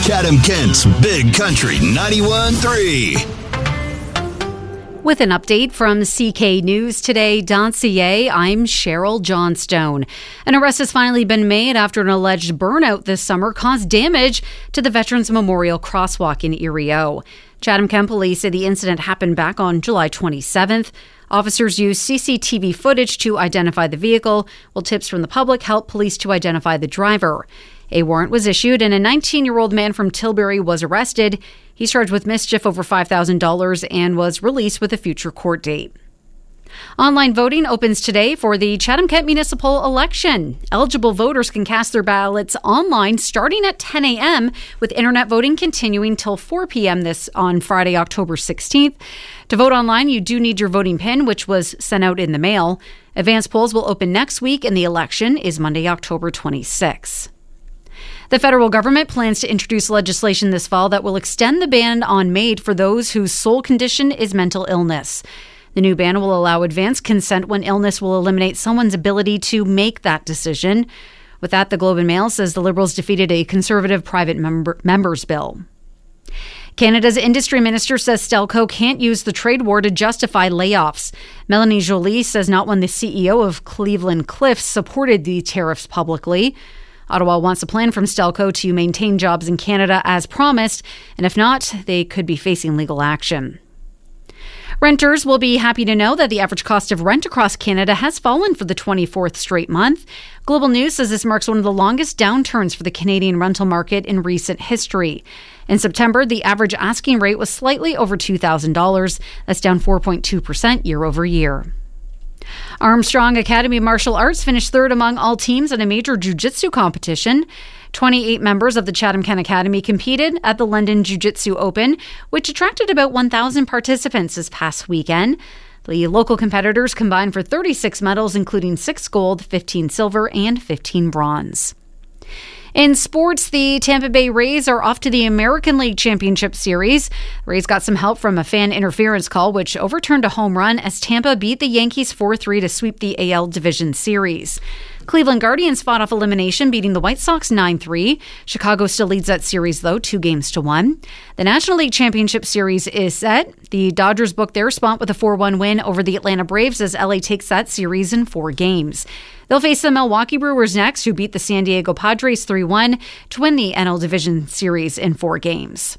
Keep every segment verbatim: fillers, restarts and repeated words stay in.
Chatham-Kent's Big Country ninety-one point three. With an update from C K News Today dot C A, I'm Cheryl Johnstone. An arrest has finally been made after an alleged burnout this summer caused damage to the Veterans Memorial Crosswalk in Erie O. Chatham-Kent police say the incident happened back on July twenty-seventh. Officers used C C T V footage to identify the vehicle, while tips from the public helped police to identify the driver. A warrant was issued and a nineteen-year-old man from Tilbury was arrested. He's charged with mischief over five thousand dollars and was released with a future court date. Online voting opens today for the Chatham-Kent municipal election. Eligible voters can cast their ballots online starting at ten a.m., with internet voting continuing till four p.m. this on Friday, October sixteenth. To vote online, you do need your voting pin, which was sent out in the mail. Advance polls will open next week, and the election is Monday, October twenty-sixth. The federal government plans to introduce legislation this fall that will extend the ban on MAID for those whose sole condition is mental illness. The new ban will allow advance consent when illness will eliminate someone's ability to make that decision. With that, the Globe and Mail says the Liberals defeated a Conservative private member, members bill. Canada's industry minister says Stelco can't use the trade war to justify layoffs. Melanie Joly says not when the C E O of Cleveland Cliffs supported the tariffs publicly. Ottawa wants a plan from Stelco to maintain jobs in Canada as promised, and if not, they could be facing legal action. Renters will be happy to know that the average cost of rent across Canada has fallen for the twenty-fourth straight month. Global News says this marks one of the longest downturns for the Canadian rental market in recent history. In September, the average asking rate was slightly over two thousand dollars. That's down four point two percent year over year. Armstrong Academy of Martial Arts finished third among all teams in a major jiu-jitsu competition. twenty-eight members of the Chatham-Kent Academy competed at the London Jiu-Jitsu Open, which attracted about one thousand participants this past weekend. The local competitors combined for thirty-six medals, including six gold, fifteen silver, and fifteen bronze. In sports, the Tampa Bay Rays are off to the American League Championship Series. The Rays got some help from a fan interference call, which overturned a home run as Tampa beat the Yankees four three to sweep the A L Division Series. Cleveland Guardians fought off elimination, beating the White Sox nine three. Chicago still leads that series, though, two games to one. The National League Championship Series is set. The Dodgers booked their spot with a four one win over the Atlanta Braves as L A takes that series in four games. They'll face the Milwaukee Brewers next, who beat the San Diego Padres three one to win the N L Division Series in four games.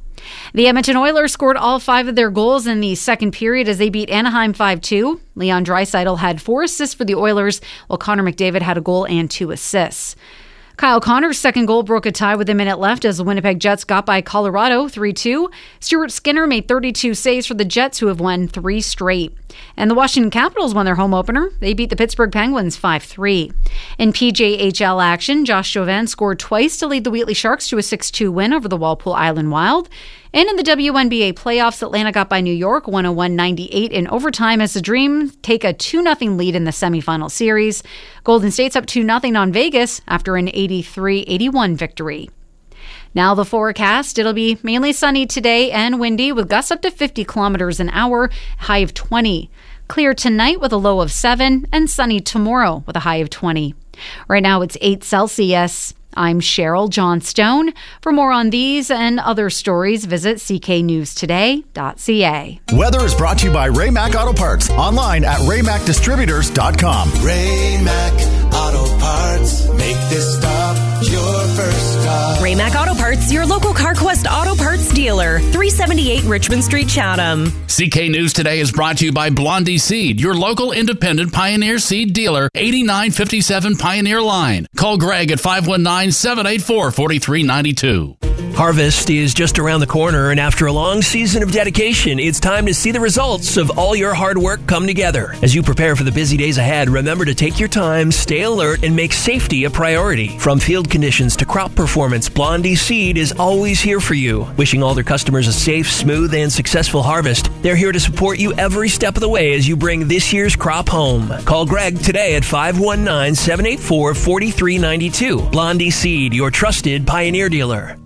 The Edmonton Oilers scored all five of their goals in the second period as they beat Anaheim five two. Leon Draisaitl had four assists for the Oilers, while Connor McDavid had a goal and two assists. Kyle Connor's second goal broke a tie with a minute left as the Winnipeg Jets got by Colorado three two. Stuart Skinner made thirty-two saves for the Jets, who have won three straight. And the Washington Capitals won their home opener. They beat the Pittsburgh Penguins five three. In P J H L action, Josh Chauvin scored twice to lead the Wheatley Sharks to a six two win over the Walpole Island Wild. And in the W N B A playoffs, Atlanta got by New York one oh one ninety-eight in overtime as the Dream take a two nothing lead in the semifinal series. Golden State's up two nothing on Vegas after an eighty-three eighty-one victory. Now the forecast. It'll be mainly sunny today and windy with gusts up to fifty kilometers an hour, high of twenty. Clear tonight with a low of seven and sunny tomorrow with a high of twenty. Right now it's eight Celsius. I'm Cheryl Johnstone. For more on these and other stories, visit c k news today dot c a. Weather is brought to you by Ray-Mac Auto Parts. Online at ray mac distributors dot com. Ray-Mac Auto Parts. Make this stop your first stop. Ray-Mac Auto Parts, your local CarQuest Auto Parts dealer. three seventy-eight Richmond Street, Chatham. C K News Today is brought to you by Blondie Seed, your local independent Pioneer Seed dealer, eighty-nine fifty-seven Pioneer Line. Call Greg at five one nine, seven eight four, four three nine two. Harvest is just around the corner, and after a long season of dedication, it's time to see the results of all your hard work come together. As you prepare for the busy days ahead, remember to take your time, stay alert, and make safety a priority. From field conditions to crop performance, Blondie Seed is always here for you. Wishing all their customers a safe, smooth, and successful harvest. They're here to support you every step of the way as you bring this year's crop home. Call Greg today at five one nine, seven eight four, four three nine two. Blondie Seed, your trusted Pioneer dealer.